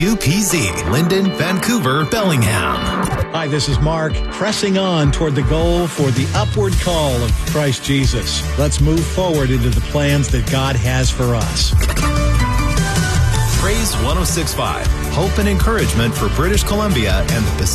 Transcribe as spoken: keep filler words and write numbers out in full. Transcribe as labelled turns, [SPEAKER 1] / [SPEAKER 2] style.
[SPEAKER 1] U P Z, Linden, Vancouver, Bellingham.
[SPEAKER 2] Hi, this is Mark, pressing on toward the goal for the upward call of Christ Jesus. Let's move forward into the plans that God has for us.
[SPEAKER 1] Praise one oh six point five, hope and encouragement for British Columbia and the Pacific.